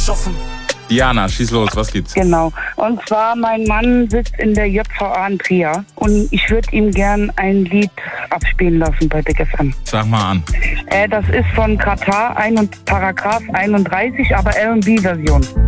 Diana, schieß los, was gibt's? Genau. Und zwar, mein Mann sitzt in der JVA in Trier und ich würde ihm gern ein Lied abspielen lassen bei Big FM. Sag mal an. Das ist von Katar, Paragraph 31, aber R&B-Version.